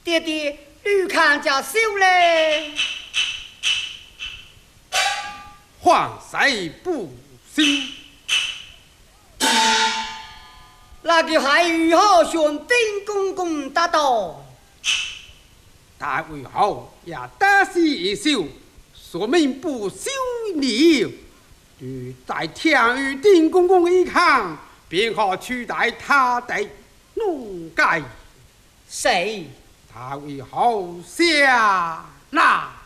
爹爹，吕看家收嘞。 皇谁不信？ 那个还如何向丁公公答道？ 大为后也大事一休，说明不休了。如在天与丁公公一看，便可取代他的奴改。 谁？ 大为后下那。